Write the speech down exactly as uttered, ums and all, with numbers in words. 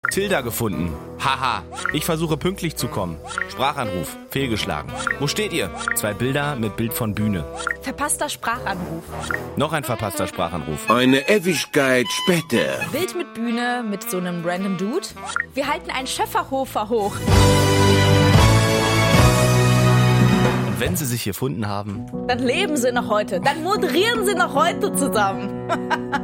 Tilda gefunden. Haha, ich versuche pünktlich zu kommen. Sprachanruf, fehlgeschlagen. Wo steht ihr? Zwei Bilder mit Bild von Bühne. Verpasster Sprachanruf. Noch ein verpasster Sprachanruf. Eine Ewigkeit später. Bild mit Bühne mit so einem random Dude. Wir halten einen Schöfferhofer hoch. Und wenn sie sich gefunden haben, Dann leben sie noch heute. Dann moderieren sie noch heute zusammen.